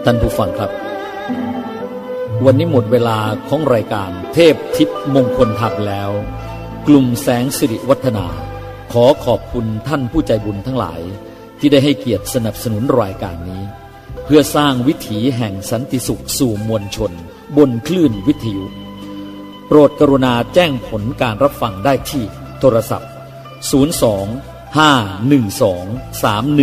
ท่านผู้ฟังครับวันนี้หมดเวลาของรายการเทพทิพย์มงคลธรรมแล้วกลุ่มแสงสิริวัฒนาขอขอบคุณท่านผู้ใจบุญทั้งหลายที่ได้ให้เกียรติสนับสนุนรายการนี้เพื่อสร้างวิถีแห่งสันติสุขสู่มวลชนบนคลื่นวิทยุโปรดกรุณาแจ้งผลการรับฟังได้ที่โทรศัพท์02 512 31